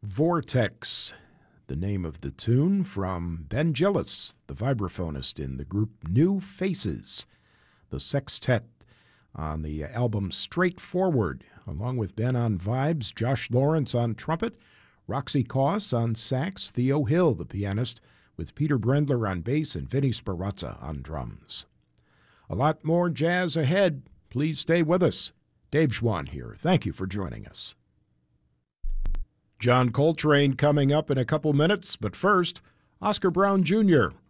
Vortex, the name of the tune, from Ben Gillis, the vibraphonist in the group New Faces, the sextet on the album Straightforward, along with Ben on vibes, Josh Lawrence on trumpet, Roxy Koss on sax, Theo Hill, the pianist, with Peter Brendler on bass and Vinny Sparazza on drums. A lot more jazz ahead. Please stay with us. Dave Schwann here. Thank you for joining us. John Coltrane coming up in a couple minutes, but first, Oscar Brown Jr.